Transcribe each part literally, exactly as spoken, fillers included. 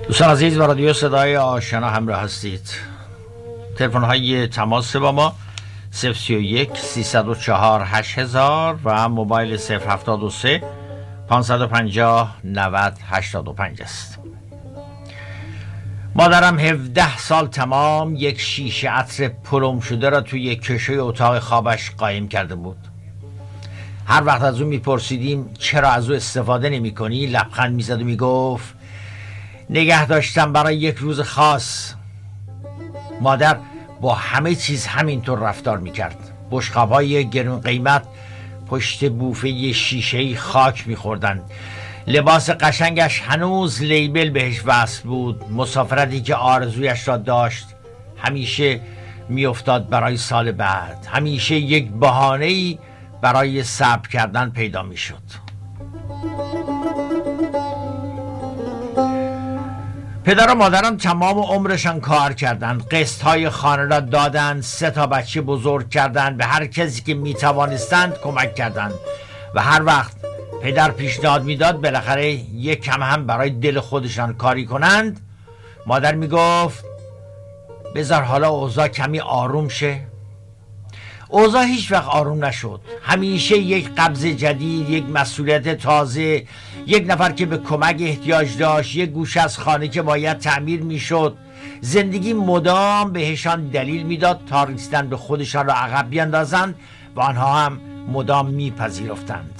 دوستان عزیز، با رادیو صدای آشنا همراه هستید. تلفن های تماس با ما صفر سی و یک سیصد و چهار هشت هزار و موبایل صفر هفتاد و سه پانصد و پنجاه نود هشتاد و پنج است. مادرم هفده سال تمام یک شیشه عطر پلم شده را توی کشه اتاق خوابش قایم کرده بود. هر وقت از او میپرسیدیم چرا از او استفاده نمی کنی، لبخند میزد و میگفت نگه داشتم برای یک روز خاص. مادر با همه چیز همینطور رفتار میکرد. بشقاب‌های گرون قیمت پشت بوفه شیشه‌ای خاک میخوردن. لباس قشنگش هنوز لیبل بهش وصل بود. مسافرتی که آرزویش را داشت همیشه میافتاد برای سال بعد. همیشه یک بهانه‌ای برای صبر کردن پیدا میشد. پدر و مادرم تمام عمرشان کار کردند. قسطهای خانه را دادند، سه تا بچه بزرگ کردند، به هر کسی که میتوانستند کمک کردند و هر وقت پدر پیشنهاد میداد بالاخره یک کم هم برای دل خودشان کاری کنند، مادر میگفت بذار حالا اوضاع کمی آروم شه. اوضاع هیچ وقت آروم نشد. همیشه یک قبض جدید، یک مسئولیت تازه، یک نفر که به کمک احتیاج داشت، یک گوشه از خانه که باید تعمیر میشد. زندگی مدام بهشان دلیل میداد تا رسیدن به خودشان را عقب بیاندازند و آنها هم مدام میپذیرفتند.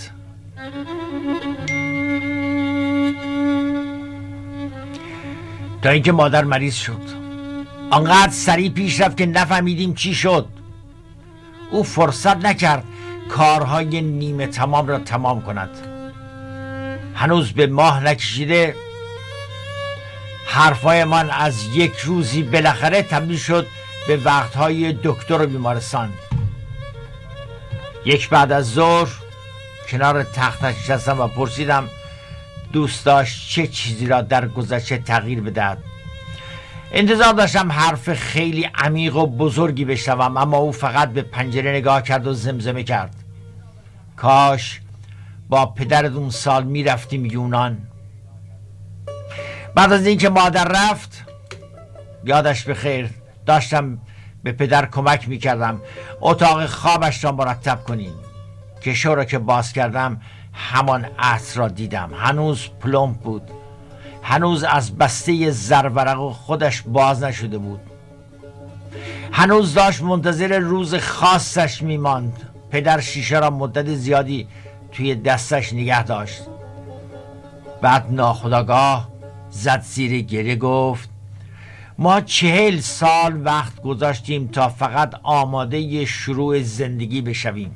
تا اینکه مادر مریض شد. آنقدر سریع پیش رفت که نفهمیدیم چی شد. او فرصت نکرد کارهای نیمه تمام را تمام کند. هنوز به ماه نکشیده حرفای من از یک روزی بالاخره تبدیل شد به وقتهای دکتر و بیمارستان. یک بعد از ظهر کنار تختش نشستم و پرسیدم دوست داشت چه چیزی را در گذشته تغییر بدهد. انتظار داشتم حرف خیلی عمیق و بزرگی بشنوم، اما او فقط به پنجره نگاه کرد و زمزمه کرد کاش با پدرت اون سال میرفتیم یونان. بعد از اینکه مادر رفت، یادش بخیر، داشتم به پدر کمک میکردم اتاق خوابش را مرتب کنیم. کشو را که باز کردم همان عطر را دیدم. هنوز پلمپ بود. هنوز از بسته زرورق خودش باز نشده بود. هنوز داشت منتظر روز خاصش میماند. پدر شیشه را مدت زیادی توی دستش نگه داشت. بعد ناخودآگاه زد زیر گریه، گفت ما چهل سال وقت گذاشتیم تا فقط آماده شروع زندگی بشویم.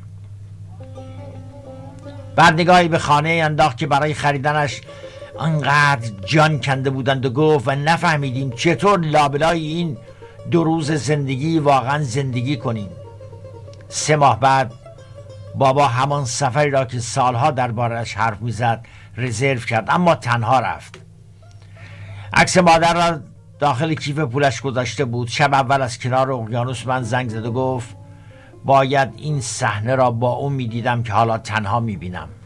بعد نگاهی به خانه انداخت که برای خریدنش انقدر جان کنده بودند و گفت و نفهمیدیم چطور لابلای این دو روز زندگی واقعا زندگی کنیم. سه ماه بعد بابا همان سفری را که سالها دربارش حرف میزد رزرو کرد، اما تنها رفت. عکس مادر را داخل کیف پولش گذاشته بود. شب اول از کنار اقیانوس من زنگ زد و گفت باید این صحنه را با اون میدیدم که حالا تنها میبینم.